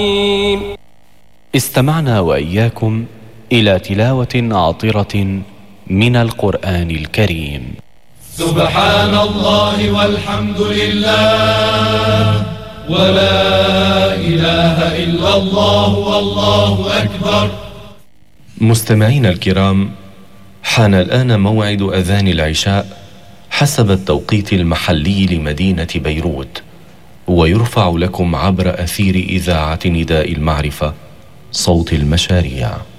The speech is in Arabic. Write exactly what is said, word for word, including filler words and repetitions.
استمعنا وإياكم إلى تلاوة عطرة من القرآن الكريم. سبحان الله والحمد لله ولا إله إلا الله والله أكبر. مستمعين الكرام، حان الآن موعد أذان العشاء حسب التوقيت المحلي لمدينة بيروت، ويرفع لكم عبر أثير إذاعة نداء المعرفة صوت المشاريع.